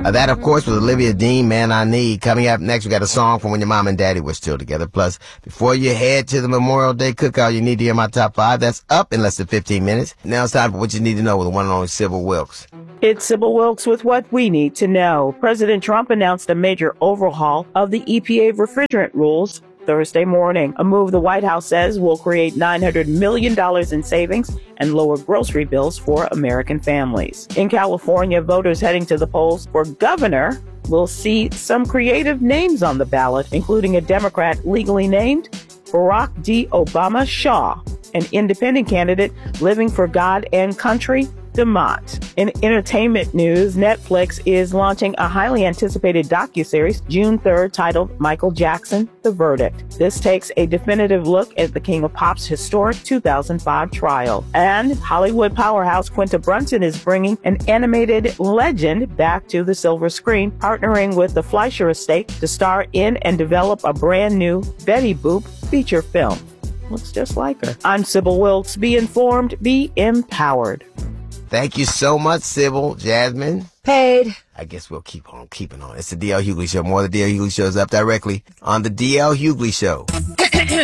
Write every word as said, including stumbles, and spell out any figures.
Uh, that, of course, was Olivia Dean, Man I Need. Coming up next, we got a song from when your mom and daddy were still together. Plus, before you head to the Memorial Day cookout, you need to hear my top five. That's up in less than fifteen minutes. Now it's time for what you need to know with the one and only Sybil Wilkes. It's Sybil Wilkes with what we need to know. President Trump announced a major overhaul of the E P A refrigerant rules Thursday morning, a move the White House says will create nine hundred million dollars in savings and lower grocery bills for American families. In California, voters heading to the polls for governor will see some creative names on the ballot, including a Democrat legally named Barack D. Obama Shaw, an independent candidate living for God and country, DeMott. In entertainment news, Netflix is launching a highly anticipated docuseries June third titled Michael Jackson, The Verdict. This takes a definitive look at the King of Pop's historic two thousand five trial. And Hollywood powerhouse Quinta Brunson is bringing an animated legend back to the silver screen, partnering with the Fleischer Estate to star in and develop a brand new Betty Boop feature film. Looks just like her. I'm Sybil Wilkes. Be informed, be empowered. Thank you so much, Sybil. Jasmine? Paid. I guess we'll keep on keeping on. It's the D L. Hughley Show. More of the D L. Hughley Show is up directly on the D L. Hughley Show.